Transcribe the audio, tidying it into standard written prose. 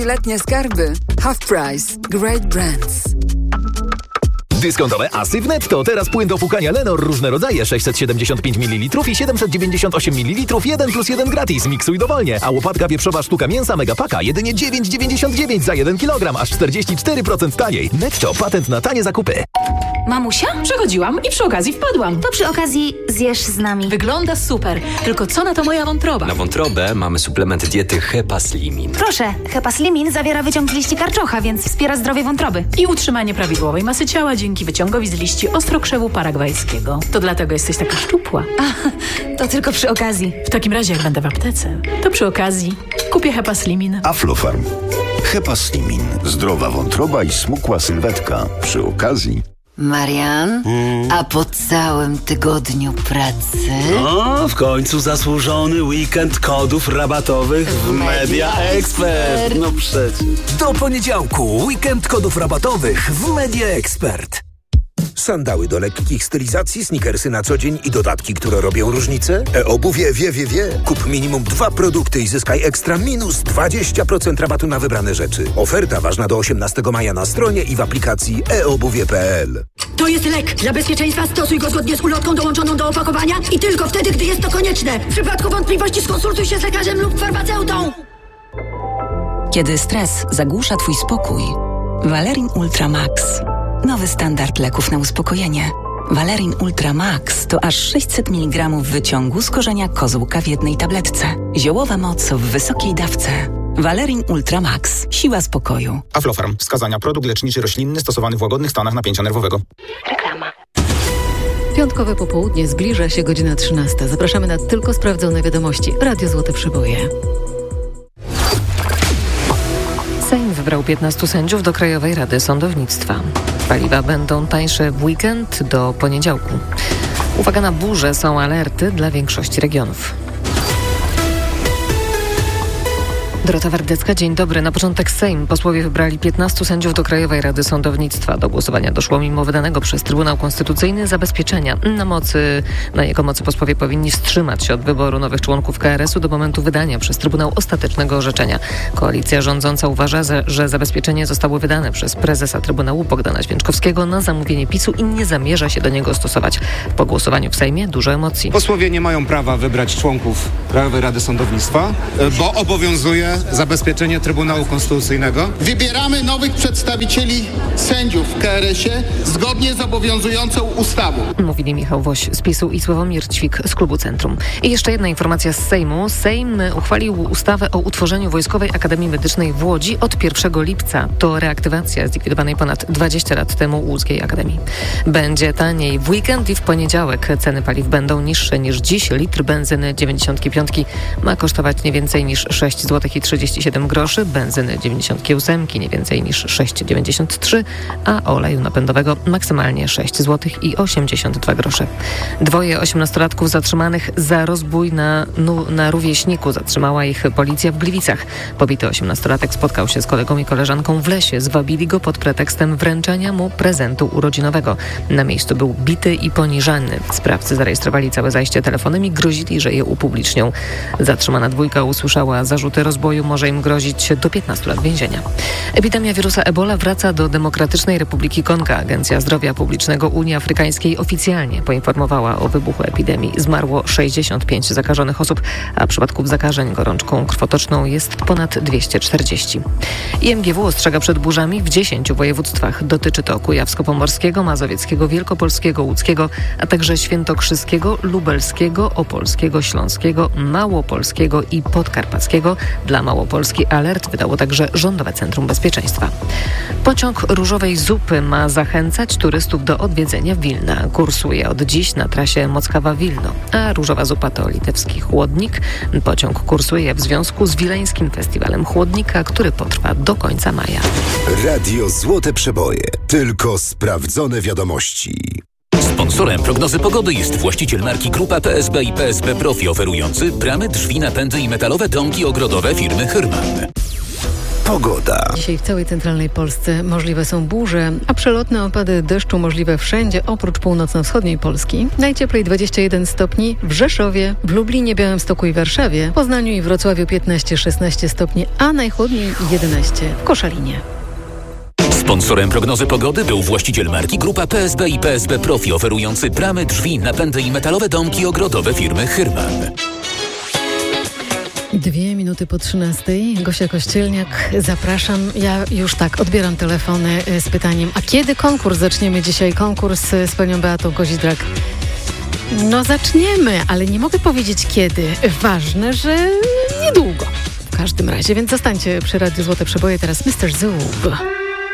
letnie skarby. Half Price. Great Brands. Dyskontowe asy w Netto. Teraz płyn do płukania Lenor. Różne rodzaje. 675 ml i 798 ml. 1+1 gratis. Miksuj dowolnie. A łopatka wieprzowa sztuka mięsa Megapaka jedynie 9,99 za 1 kg. Aż 44% taniej. Netto. Patent na tanie zakupy. Mamusia? Przechodziłam i przy okazji wpadłam. To przy okazji zjesz z nami. Wygląda super. Tylko co na to moja wątroba? Na wątrobę mamy suplement diety Hepaslimin. Proszę, Hepaslimin zawiera wyciąg z liści karczocha, więc wspiera zdrowie wątroby. I utrzymanie prawidłowej masy ciała dzięki wyciągowi z liści ostrokrzewu paragwajskiego. To dlatego jesteś taka szczupła. To tylko przy okazji. W takim razie, jak będę w aptece, to przy okazji kupię Hepaslimin. Aflofarm. Hepaslimin. Zdrowa wątroba i smukła sylwetka. Przy okazji. Marian, a po całym tygodniu pracy... O, w końcu zasłużony weekend kodów rabatowych w Media Expert. No przecież. Do poniedziałku weekend kodów rabatowych w Media Expert. Sandały do lekkich stylizacji, sneakersy na co dzień i dodatki, które robią różnicę? E-obuwie wie. Kup minimum 2 produkty i zyskaj ekstra minus 20% rabatu na wybrane rzeczy. Oferta ważna do 18 maja na stronie i w aplikacji eobuwie.pl. To jest lek. Dla bezpieczeństwa stosuj go zgodnie z ulotką dołączoną do opakowania i tylko wtedy, gdy jest to konieczne. W przypadku wątpliwości skonsultuj się z lekarzem lub farmaceutą. Kiedy stres zagłusza Twój spokój, Valerin Ultra Max. Nowy standard leków na uspokojenie. Valerin Ultra Max to aż 600 mg wyciągu z korzenia kozłka w jednej tabletce. Ziołowa moc w wysokiej dawce. Valerin Ultra Max. Siła spokoju. Aflofarm. Wskazania. Produkt leczniczy roślinny stosowany w łagodnych stanach napięcia nerwowego. Reklama. Piątkowe popołudnie, zbliża się godzina 13. Zapraszamy na tylko sprawdzone wiadomości. Radio Złote Przeboje. Sejm wybrał 15 sędziów do Krajowej Rady Sądownictwa. Paliwa będą tańsze w weekend do poniedziałku. Uwaga na burze, są alerty dla większości regionów. Dorota Wardecka, dzień dobry. Na początek Sejm posłowie wybrali 15 sędziów do Krajowej Rady Sądownictwa. Do głosowania doszło mimo wydanego przez Trybunał Konstytucyjny zabezpieczenia. Na jego mocy posłowie powinni wstrzymać się od wyboru nowych członków KRS-u do momentu wydania przez Trybunał ostatecznego orzeczenia. Koalicja rządząca uważa, że zabezpieczenie zostało wydane przez prezesa Trybunału Bogdana Święczkowskiego na zamówienie PiS-u i nie zamierza się do niego stosować. Po głosowaniu w Sejmie dużo emocji. Posłowie nie mają prawa wybrać członków Krajowej Rady Sądownictwa, bo obowiązuje zabezpieczenie Trybunału Konstytucyjnego. Wybieramy nowych przedstawicieli sędziów w KRS-ie zgodnie z obowiązującą ustawą. Mówili Michał Woś z PiS-u i Sławomir Ćwik z Klubu Centrum. I jeszcze jedna informacja z Sejmu. Sejm uchwalił ustawę o utworzeniu Wojskowej Akademii Medycznej w Łodzi od 1 lipca. To reaktywacja zlikwidowanej ponad 20 lat temu Łódzkiej Akademii. Będzie taniej w weekend i w poniedziałek. Ceny paliw będą niższe niż dziś. Litr benzyny 95 ma kosztować nie więcej niż 6 zł i 37 groszy, benzyny 98 nie więcej niż 6,93, a oleju napędowego maksymalnie 6 zł i 82 grosze. 2 18-latków zatrzymanych za rozbój na rówieśniku. Zatrzymała ich policja w Gliwicach. Pobity 18-latek spotkał się z kolegą i koleżanką w lesie. Zwabili go pod pretekstem wręczenia mu prezentu urodzinowego. Na miejscu był bity i poniżany. Sprawcy zarejestrowali całe zajście telefonem i grozili, że je upublicznią. Zatrzymana dwójka usłyszała zarzuty rozboju, może im grozić do 15 lat więzienia. Epidemia wirusa Ebola wraca do Demokratycznej Republiki Konga. Agencja Zdrowia Publicznego Unii Afrykańskiej oficjalnie poinformowała o wybuchu epidemii. Zmarło 65 zakażonych osób, a przypadków zakażeń gorączką krwotoczną jest ponad 240. IMGW ostrzega przed burzami w 10 województwach. Dotyczy to Kujawsko-Pomorskiego, Mazowieckiego, Wielkopolskiego, Łódzkiego, a także Świętokrzyskiego, Lubelskiego, Opolskiego, Śląskiego, Małopolskiego i Podkarpackiego. Dla Małopolski alert wydało także Rządowe Centrum Bezpieczeństwa. Pociąg Różowej Zupy ma zachęcać turystów do odwiedzenia Wilna. Kursuje od dziś na trasie Mockawa-Wilno, a Różowa Zupa to litewski chłodnik. Pociąg kursuje w związku z Wileńskim Festiwalem Chłodnika, który potrwa do końca maja. Radio Złote Przeboje. Tylko sprawdzone wiadomości. Sponsorem prognozy pogody jest właściciel marki Grupa PSB i PSB Profi, oferujący bramy, drzwi, napędy i metalowe domki ogrodowe firmy Hyrman. Pogoda. Dzisiaj w całej centralnej Polsce możliwe są burze, a przelotne opady deszczu możliwe wszędzie oprócz północno-wschodniej Polski. Najcieplej 21 stopni w Rzeszowie, w Lublinie, Białymstoku i Warszawie, Poznaniu i Wrocławiu 15-16 stopni, a najchłodniej 11 w Koszalinie. Sponsorem prognozy pogody był właściciel marki Grupa PSB i PSB Profi, oferujący bramy, drzwi, napędy i metalowe domki ogrodowe firmy Hyrman. 2 minuty po 13:00. Gosia Kościelniak, zapraszam. Ja już tak odbieram telefony z pytaniem, a kiedy konkurs zaczniemy dzisiaj? Konkurs z panią Beatą Kozidrak. No zaczniemy, ale nie mogę powiedzieć kiedy. Ważne, że niedługo. W każdym razie, więc zostańcie przy Radiu Złote Przeboje. Teraz Mr. Zub.